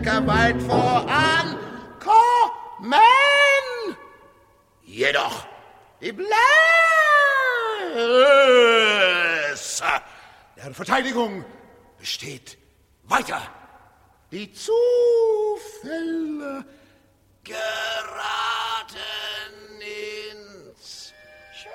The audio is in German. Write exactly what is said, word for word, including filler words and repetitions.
weit voran kommen. Jedoch die Blässe der Verteidigung besteht weiter. Die Zufälle